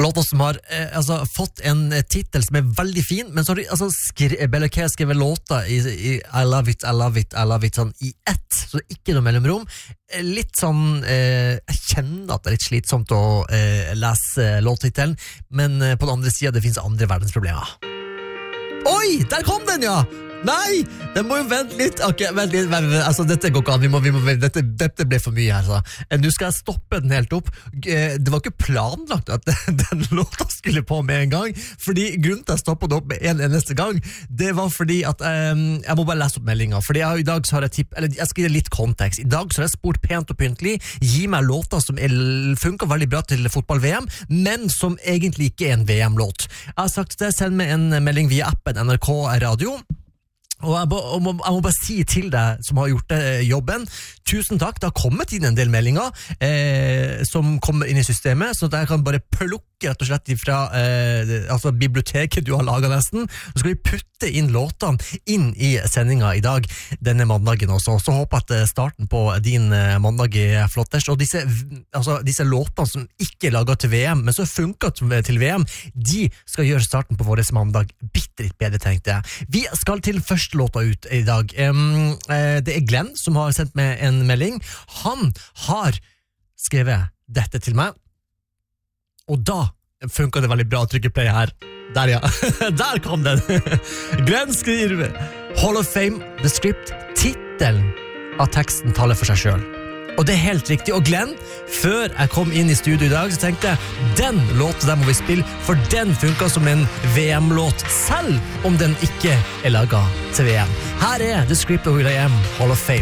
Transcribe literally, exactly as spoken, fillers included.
låter som har eh, altså, fått en titel som er veldig fin, men så har de altså, skri- Bella K skrevet låter i, i I love it, I love it, I love it sånn, i ett, så ikke noe mellomrom. Litt sånn eh, jeg kjenner at det er litt slitsomt å eh, lese låttitelen, men eh, på den andre siden det finnes andre verdensproblemer. Oi, der kom den, ja! Nei, den må jo vente litt. Ok, vent litt, vent, vent. Altså, dette går ikke an. Vi må, vi må, dette, dette ble for mye her, så. Nå skal jeg stoppe den helt opp. Det var ikke planlagt at den låta skulle på med en gang, fordi grunnen til at jeg stoppet den opp med en eneste gang, det var fordi at um, jeg må bare lese opp meldingen, fordi jeg, i dag så har jeg tipp, eller jeg skal gi litt kontekst. I dag så har jeg spurt pent og pyntelig, gi meg låter som er, funker veldig bra til fotball-V M, men som egentlig ikke er en V M-låt. Jeg har sagt det, send meg en melding via appen N R K Radio. Og jeg, ba, og må, jeg må bare si til deg som har gjort det, jobben, tusen takk, det har kommet inn en del meldinger eh, som kommer inn i systemet, så at jeg kan bare plukke rett og slett fra eh, altså biblioteket du har laget nesten, så skal vi putte inn låtene inn i sendinga i dag, denne mandagen også, så håper jeg at starten på din mandag er flottest, og disse, altså, disse låtene som ikke er laget til V M, men som funker til V M, de skal gjøre starten på vår mandag bitte litt bedre, tenkte jeg. Vi skal til første låta ut i dag. Um, uh, det er Glenn som har sendt meg en melding. Han har skrevet dette til meg, og da funker det veldig bra å trykke play her. Der, ja. Der kom den. Glenn skriver Hall of Fame, The Script. Titelen av teksten taler for seg selv. Og det er helt riktig. Og Glenn, før jeg kom inn i studio i dag, så tenkte jeg, den låten der må vi spille, for den funker som en V M-låt, selv om den ikke er laget til V M. Her er The Script of Will I Am, Hall of Fame.